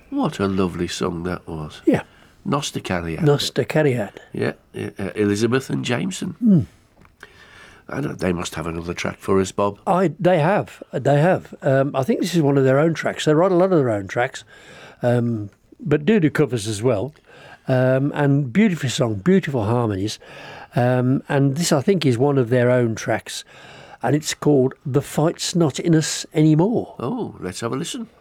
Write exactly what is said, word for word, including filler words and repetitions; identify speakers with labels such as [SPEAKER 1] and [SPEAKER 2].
[SPEAKER 1] What a lovely song that was.
[SPEAKER 2] Yeah.
[SPEAKER 1] Noster Carrier.
[SPEAKER 2] Noster Carrier.
[SPEAKER 1] Yeah, yeah, uh, Elizabeth and Jameson.
[SPEAKER 2] Mm.
[SPEAKER 1] I don't, they must have another track for us, Bob.
[SPEAKER 2] I they have they have. Um, I think this is one of their own tracks. They write a lot of their own tracks, um, but do do covers as well. Um, and beautiful song, beautiful harmonies. Um, and this, I think, is one of their own tracks, and it's called "The Fight's Not in Us Anymore."
[SPEAKER 1] Oh, let's have a listen.